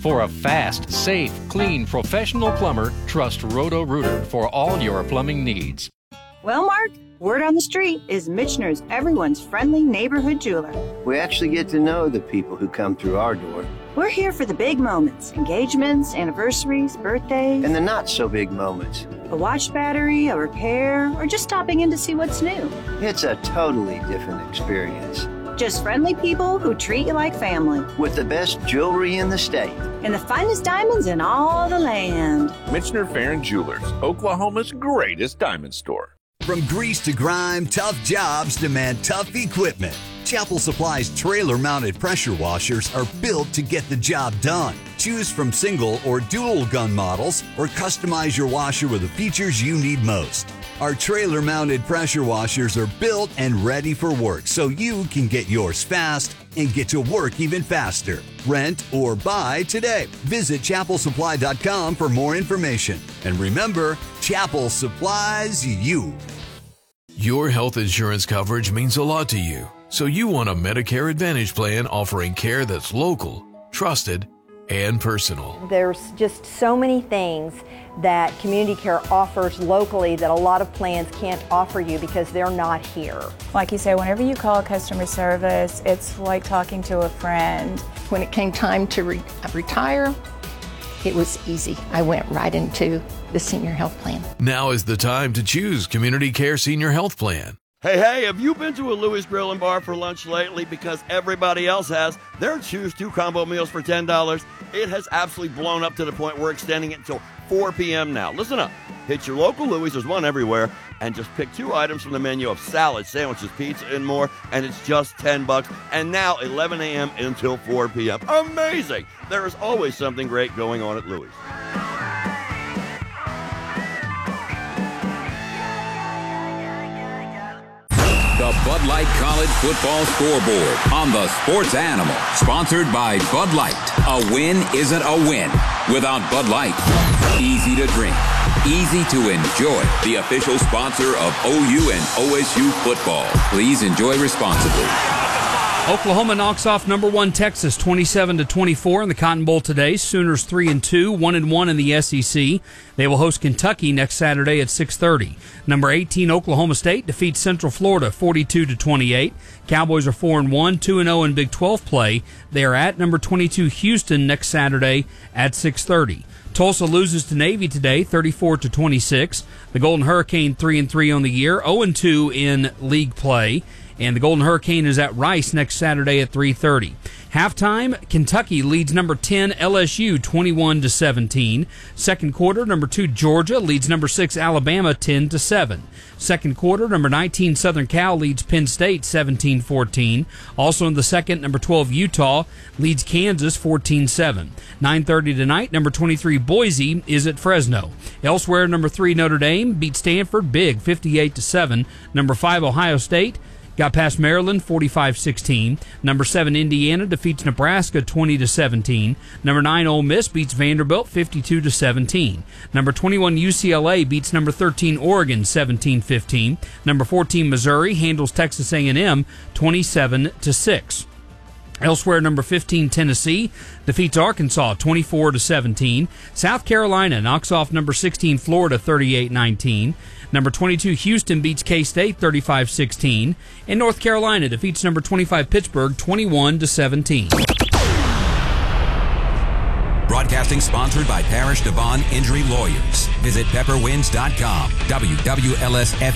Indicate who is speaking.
Speaker 1: For a fast, safe, clean, professional plumber, trust Roto-Rooter for all your plumbing needs.
Speaker 2: Well, Mark, word on the street is Michener's everyone's friendly neighborhood jeweler.
Speaker 3: We actually get to know the people who come through our door.
Speaker 2: We're here for the big moments, engagements, anniversaries, birthdays.
Speaker 3: And the not-so-big moments.
Speaker 2: A watch battery, a repair, or just stopping in to see what's new.
Speaker 3: It's a totally different experience.
Speaker 2: Just friendly people who treat you like family.
Speaker 3: With the best jewelry in the state.
Speaker 2: And the finest diamonds in all the land.
Speaker 4: Michener Farron Jewelers, Oklahoma's greatest diamond store.
Speaker 5: From grease to grime, tough jobs demand tough equipment. Chapel Supply's trailer-mounted pressure washers are built to get the job done. Choose from single or dual gun models or customize your washer with the features you need most. Our trailer-mounted pressure washers are built and ready for work so you can get yours fast and get to work even faster. Rent or buy today. Visit chapelsupply.com for more information. And remember, Chapel supplies you.
Speaker 6: Your health insurance coverage means a lot to you, so you want a Medicare Advantage plan offering care that's local, trusted, and personal.
Speaker 7: There's just so many things that Community Care offers locally that a lot of plans can't offer you because they're not here.
Speaker 8: Like you say, whenever you call customer service, it's like talking to a friend.
Speaker 9: When it came time to retire, it was easy. I went right into the senior health plan.
Speaker 6: Now is the time to choose Community Care Senior Health Plan.
Speaker 10: Hey, have you been to a Louis Grill and Bar for lunch lately? Because everybody else has. Their Choose 2 combo meals for $10. It has absolutely blown up to the point we're extending it until 4 p.m. now. Listen up. Hit your local Louis, there's one everywhere, and just pick 2 items from the menu of salad, sandwiches, pizza, and more, and it's just $10. And now 11 a.m. until 4 p.m. Amazing! There is always something great going on at Louis.
Speaker 11: The Bud Light College Football Scoreboard on the Sports Animal. Sponsored by Bud Light. A win isn't a win without Bud Light. Easy to drink. Easy to enjoy. The official sponsor of OU and OSU football. Please enjoy responsibly.
Speaker 12: Oklahoma knocks off number 1 Texas 27-24 in the Cotton Bowl today. Sooners 3-2, 1-1 in the SEC. They will host Kentucky next Saturday at 6:30. Number 18 Oklahoma State defeats Central Florida 42-28. Cowboys are 4-1, 2-0 in Big 12 play. They are at number 22 Houston next Saturday at 6:30. Tulsa loses to Navy today, 34-26. The Golden Hurricane 3-3 on the year, 0-2 in league play. And the Golden Hurricane is at Rice next Saturday at 3:30. Halftime, Kentucky leads number 10 LSU 21-17. Second quarter, number 2 Georgia leads number 6 Alabama 10-7. Second quarter, number 19 Southern Cal leads Penn State 17-14. Also in the second, number 12 Utah leads Kansas 14-7. 9:30 tonight, number 23 Boise is at Fresno. Elsewhere, number 3 Notre Dame beat Stanford big 58-7. Number 5 Ohio State got past Maryland 45-16. Number 7 Indiana defeats Nebraska 20-17. Number 9 Ole Miss beats Vanderbilt 52-17. Number 21 UCLA beats number 13 Oregon 17-15. Number 14 Missouri handles Texas A&M 27-6. Elsewhere, number 15 Tennessee defeats Arkansas 24-17. South Carolina knocks off number 16 Florida 38-19. Number 22 Houston beats K-State 35-16. And North Carolina defeats number 25 Pittsburgh 21-17.
Speaker 11: Broadcasting sponsored by Parish Devon Injury Lawyers. Visit pepperwinds.com. WWLS